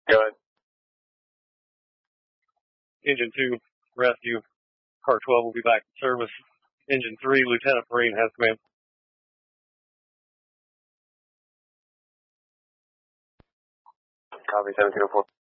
Go ahead. Engine 2, rescue. Car 12 will be back in service. Engine 3, Lieutenant Marine has command. Copy, 1704.